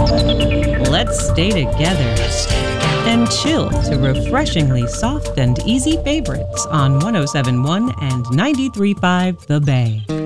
Let's stay together and chill to refreshingly soft and easy favorites on 107.1 and 93.5 The Bay.